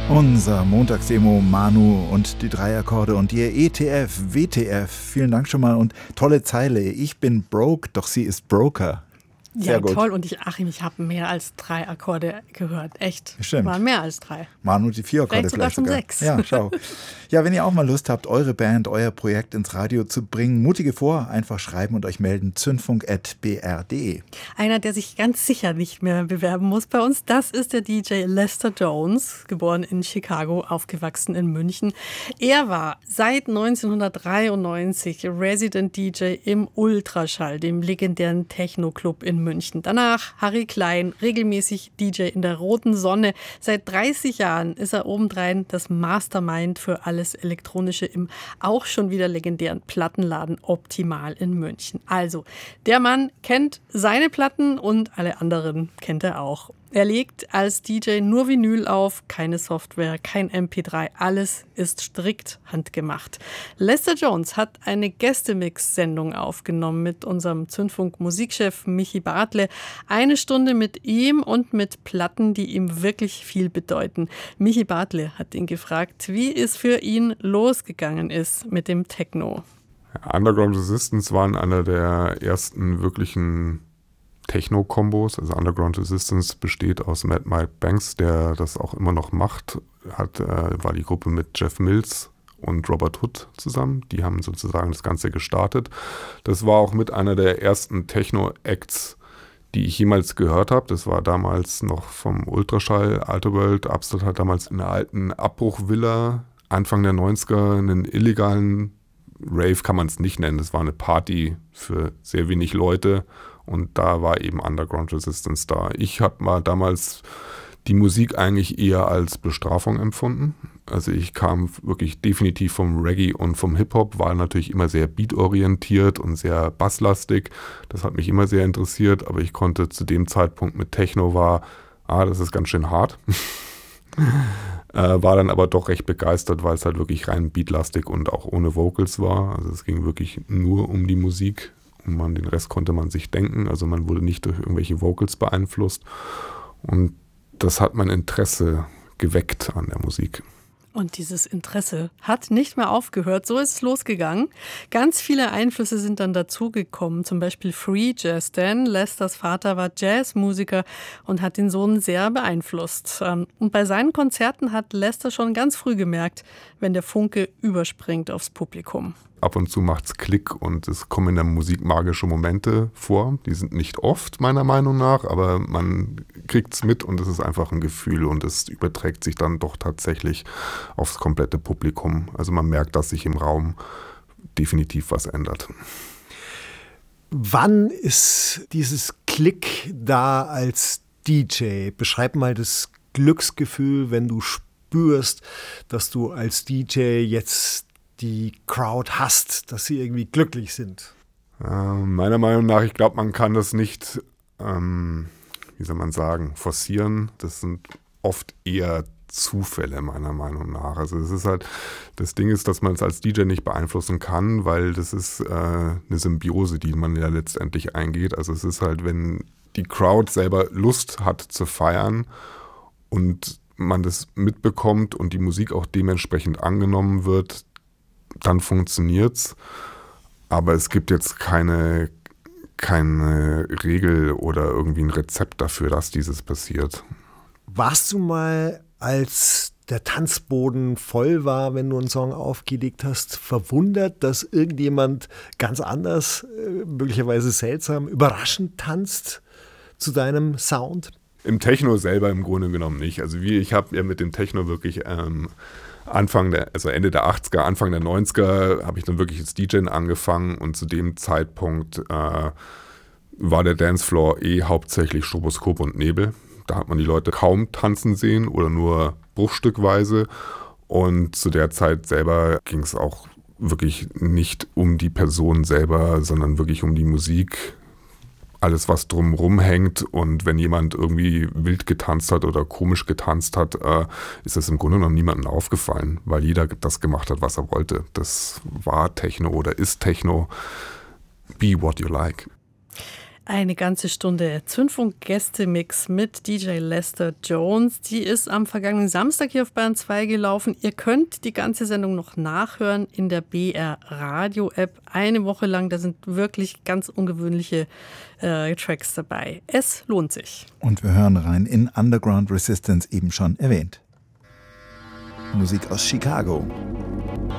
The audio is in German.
Unser Montagsdemo Manu und die 3 Akkorde und ihr ETF, WTF. Vielen Dank schon mal und tolle Zeile. Ich bin broke, doch sie ist Broker. Sehr ja, gut. Toll. Und ich habe mehr als 3 Akkorde gehört. Echt. Stimmt. Waren mehr als 3. Manu die 4 Akkorde vielleicht sogar. 6. Ja, schau. Ja, wenn ihr auch mal Lust habt, eure Band, euer Projekt ins Radio zu bringen, mutige vor, einfach schreiben und euch melden. zündfunk@br.de. Einer, der sich ganz sicher nicht mehr bewerben muss bei uns, das ist der DJ Lester Jones, geboren in Chicago, aufgewachsen in München. Er war seit 1993 Resident DJ im Ultraschall, dem legendären Techno-Club in München. Danach Harry Klein, regelmäßig DJ in der Roten Sonne. Seit 30 Jahren ist er obendrein das Mastermind für alles Elektronische im auch schon wieder legendären Plattenladen Optimal in München. Also, der Mann kennt seine Platten und alle anderen kennt er auch. Er legt als DJ nur Vinyl auf, keine Software, kein MP3, alles ist strikt handgemacht. Lester Jones hat eine Gästemix-Sendung aufgenommen mit unserem Zündfunk-Musikchef Michi Bartle. 1 Stunde mit ihm und mit Platten, die ihm wirklich viel bedeuten. Michi Bartle hat ihn gefragt, wie es für ihn losgegangen ist mit dem Techno. Underground Resistance waren einer der ersten wirklichen Techno-Kombos. Also Underground Resistance besteht aus Mad Mike Banks, der das auch immer noch macht. War die Gruppe mit Jeff Mills und Robert Hood zusammen. Die haben sozusagen das Ganze gestartet. Das war auch mit einer der ersten Techno-Acts, die ich jemals gehört habe. Das war damals noch vom Ultraschall, Alte World. Absturz hat damals in einer alten Abbruchvilla Anfang der 90er einen illegalen Rave, kann man es nicht nennen. Das war eine Party für sehr wenig Leute. Und da war eben Underground Resistance da. Ich habe mal damals die Musik eigentlich eher als Bestrafung empfunden. Also ich kam wirklich definitiv vom Reggae und vom Hip-Hop, war natürlich immer sehr beatorientiert und sehr basslastig. Das hat mich immer sehr interessiert, aber ich konnte zu dem Zeitpunkt mit Techno das ist ganz schön hart. War dann aber doch recht begeistert, weil es halt wirklich rein beatlastig und auch ohne Vocals war. Also es ging wirklich nur um die Musik. Und den Rest konnte man sich denken, also man wurde nicht durch irgendwelche Vocals beeinflusst und das hat mein Interesse geweckt an der Musik. Und dieses Interesse hat nicht mehr aufgehört, so ist es losgegangen. Ganz viele Einflüsse sind dann dazugekommen, zum Beispiel Free Jazz, denn Lesters Vater war Jazzmusiker und hat den Sohn sehr beeinflusst. Und bei seinen Konzerten hat Lester schon ganz früh gemerkt, wenn der Funke überspringt aufs Publikum. Ab und zu macht's Klick und es kommen in der Musik magische Momente vor. Die sind nicht oft, meiner Meinung nach, aber man kriegt's mit und es ist einfach ein Gefühl und es überträgt sich dann doch tatsächlich aufs komplette Publikum. Also man merkt, dass sich im Raum definitiv was ändert. Wann ist dieses Klick da als DJ? Beschreib mal das Glücksgefühl, wenn du spürst, dass du als DJ jetzt die Crowd hast, dass sie irgendwie glücklich sind? Meiner Meinung nach, ich glaube, man kann das nicht, forcieren. Das sind oft eher Zufälle, meiner Meinung nach. Also es ist halt, das Ding ist, dass man es als DJ nicht beeinflussen kann, weil das ist eine Symbiose, die man ja letztendlich eingeht. Also es ist halt, wenn die Crowd selber Lust hat zu feiern und man das mitbekommt und die Musik auch dementsprechend angenommen wird, dann funktioniert's. Aber es gibt jetzt keine Regel oder irgendwie ein Rezept dafür, dass dieses passiert. Warst du mal, als der Tanzboden voll war, wenn du einen Song aufgelegt hast, verwundert, dass irgendjemand ganz anders, möglicherweise seltsam, überraschend tanzt zu deinem Sound? Im Techno selber im Grunde genommen nicht. Also ich habe ja mit dem Techno wirklich Ende der 80er, Anfang der 90er habe ich dann wirklich als DJ angefangen und zu dem Zeitpunkt war der Dancefloor hauptsächlich Stroboskop und Nebel. Da hat man die Leute kaum tanzen sehen oder nur bruchstückweise und zu der Zeit selber ging es auch wirklich nicht um die Person selber, sondern wirklich um die Musik. Alles, was drumherum hängt und wenn jemand irgendwie wild getanzt hat oder komisch getanzt hat, ist das im Grunde genommen niemandem aufgefallen, weil jeder das gemacht hat, was er wollte. Das war Techno oder ist Techno. Be what you like. Eine ganze Stunde Zündfunk-Gästemix mit DJ Lester Jones. Die ist am vergangenen Samstag hier auf Bayern 2 gelaufen. Ihr könnt die ganze Sendung noch nachhören in der BR Radio App. Eine Woche lang, da sind wirklich ganz ungewöhnliche Tracks dabei. Es lohnt sich. Und wir hören rein in Underground Resistance, eben schon erwähnt. Musik aus Chicago.